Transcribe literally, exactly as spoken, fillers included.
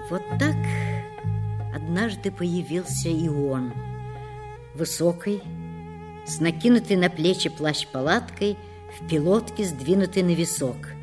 Вот так однажды появился и он, высокий, с накинутой на плечи плащ-палаткой, в пилотке, сдвинутой на висок.